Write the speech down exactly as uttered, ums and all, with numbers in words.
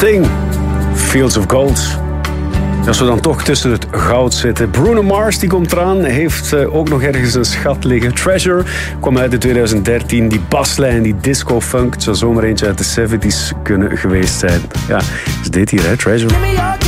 Sting, Fields of Gold. Als we dan toch tussen het goud zitten. Bruno Mars die komt eraan, heeft uh, ook nog ergens een schat liggen. Treasure kwam uit in twintig dertien. Die baslijn, die disco-funk, het zou zomaar eentje uit de zeventig kunnen geweest zijn. Ja, is dit hier, hè, Treasure.